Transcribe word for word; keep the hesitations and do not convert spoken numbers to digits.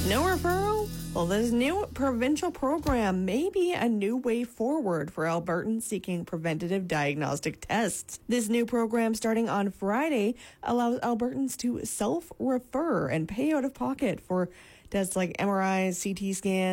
No referral? Well, this new provincial program may be a new way forward for Albertans seeking preventative diagnostic tests. This new program, starting on Friday, allows Albertans to self-refer and pay out of pocket for tests like M R Is, C T scans,